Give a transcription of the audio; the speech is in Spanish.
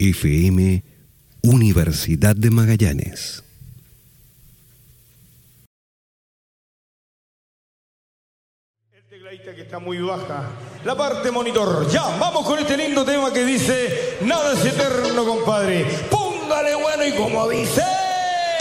FM Universidad de Magallanes. El tecladista que está muy baja. La parte monitor. Ya, vamos con este lindo tema que dice: nada es eterno, compadre. Póngale bueno y como dice...